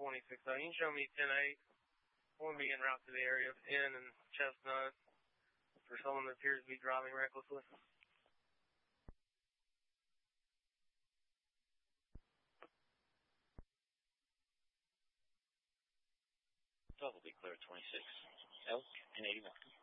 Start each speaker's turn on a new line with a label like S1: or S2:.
S1: 26. You can show me 10-8. One being route to the area of N and Chestnut for someone that appears to be driving recklessly.
S2: Double be clear 26. Elk and 81.